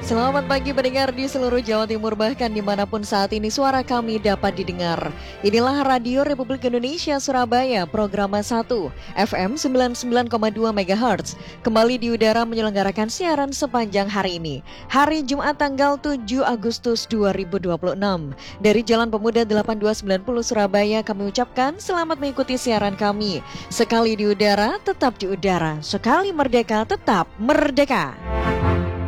Selamat pagi pendengar di seluruh Jawa Timur, bahkan dimanapun saat ini suara kami dapat didengar. Inilah Radio Republik Indonesia Surabaya, Programa 1, FM 99,2 MHz. Kembali di udara menyelenggarakan siaran sepanjang hari ini. Hari Jumat tanggal 7 Agustus 2026. Dari Jalan Pemuda 8290 Surabaya kami ucapkan selamat mengikuti siaran kami. Sekali di udara, tetap di udara. Sekali merdeka, tetap merdeka.